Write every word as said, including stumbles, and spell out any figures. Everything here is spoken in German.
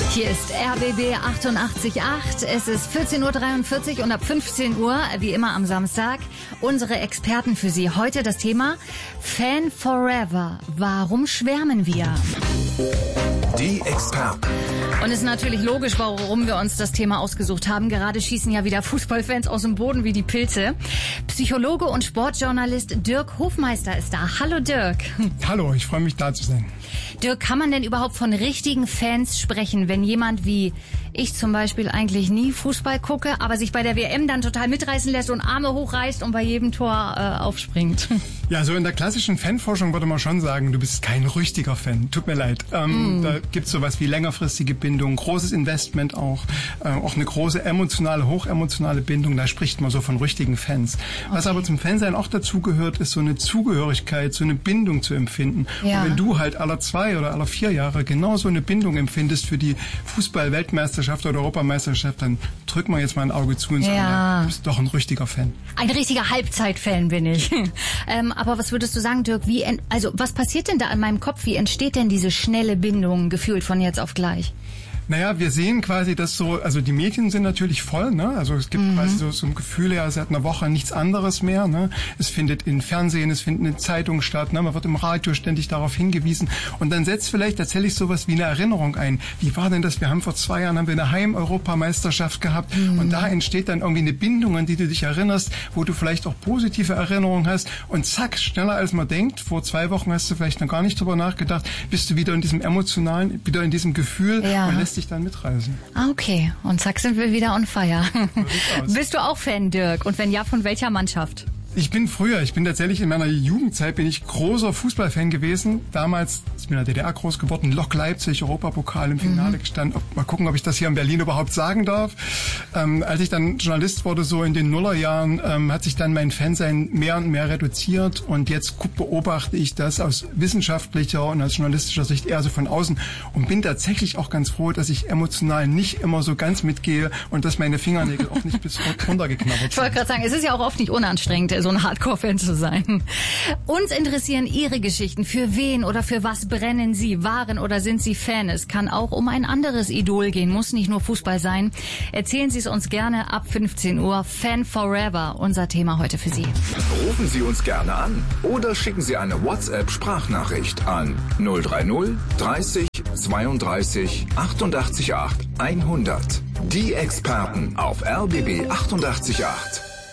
Hier ist R B B achtundachtzig Komma acht. Es ist vierzehn Uhr dreiundvierzig und ab fünfzehn Uhr, wie immer am Samstag, unsere Experten für Sie. Heute das Thema Fan Forever. Warum schwärmen wir? Die Experten. Und es ist natürlich logisch, warum wir uns das Thema ausgesucht haben. Gerade schießen ja wieder Fußballfans aus dem Boden wie die Pilze. Psychologe und Sportjournalist Dirk Hofmeister ist da. Hallo Dirk. Hallo, ich freue mich da zu sein. Dirk, kann man denn überhaupt von richtigen Fans sprechen, wenn jemand wie ich zum Beispiel eigentlich nie Fußball gucke, aber sich bei der W M dann total mitreißen lässt und Arme hochreißt und bei jedem Tor äh, aufspringt? Ja, so in der klassischen Fanforschung würde man schon sagen, du bist kein richtiger Fan. Tut mir leid. Ähm, mm. Da gibt's sowas wie längerfristige Bindung, großes Investment auch, äh, auch eine große emotionale, hochemotionale Bindung. Da spricht man so von richtigen Fans. Okay. Was aber zum Fansein auch dazugehört, ist so eine Zugehörigkeit, so eine Bindung zu empfinden. Ja. Und wenn du halt alle zwei oder alle vier Jahre genau so eine Bindung empfindest für die Fußball-Weltmeisterschaft oder Europameisterschaft, dann drück mal jetzt mal ein Auge zu und sag, ja. Du bist doch ein richtiger Fan. Ein richtiger Halbzeit-Fan bin ich. ähm, aber was würdest du sagen, Dirk? Wie, also was passiert denn da in meinem Kopf? Wie entsteht denn diese schnelle Bindung gefühlt von jetzt auf gleich? Naja, wir sehen quasi, dass so, also die Medien sind natürlich voll, ne? Also es gibt mhm. quasi so, so ein Gefühl, ja, seit einer Woche nichts anderes mehr, ne? Es findet in Fernsehen, es findet in Zeitungen statt, ne? Man wird im Radio ständig darauf hingewiesen. Und dann setzt vielleicht tatsächlich sowas wie eine Erinnerung ein. Wie war denn das? Wir haben vor zwei Jahren haben wir eine Heim-Europameisterschaft gehabt mhm. und da entsteht dann irgendwie eine Bindung, an die du dich erinnerst, wo du vielleicht auch positive Erinnerungen hast und zack, schneller als man denkt, vor zwei Wochen hast du vielleicht noch gar nicht drüber nachgedacht, bist du wieder in diesem emotionalen, wieder in diesem Gefühl ja. und lässt dich dann mitreisen. Ah, okay. Und zack sind wir wieder on fire. So bist du auch Fan, Dirk? Und wenn ja, von welcher Mannschaft? Ich bin früher, ich bin tatsächlich in meiner Jugendzeit, bin ich großer Fußballfan gewesen. Damals, ich bin in der D D R groß geworden, Lok Leipzig, Europapokal im Finale mhm. gestanden. Ob, mal gucken, ob ich das hier in Berlin überhaupt sagen darf. Ähm, als ich dann Journalist wurde, so in den Nullerjahren, ähm, hat sich dann mein Fansein mehr und mehr reduziert. Und jetzt beobachte ich das aus wissenschaftlicher und aus journalistischer Sicht eher so von außen und bin tatsächlich auch ganz froh, dass ich emotional nicht immer so ganz mitgehe und dass meine Fingernägel auch nicht bis runtergeknabbert sind. Ich wollte gerade sagen, es ist ja auch oft nicht unanstrengend, so ein Hardcore-Fan zu sein. Uns interessieren Ihre Geschichten. Für wen oder für was brennen Sie? Waren oder sind Sie Fan? Es kann auch um ein anderes Idol gehen. Muss nicht nur Fußball sein. Erzählen Sie es uns gerne ab fünfzehn Uhr. Fan Forever, unser Thema heute für Sie. Rufen Sie uns gerne an oder schicken Sie eine WhatsApp-Sprachnachricht an null drei null dreißig zweiunddreißig achtundachtzig acht hundert. Die Experten auf R B B achtundachtzig Komma acht.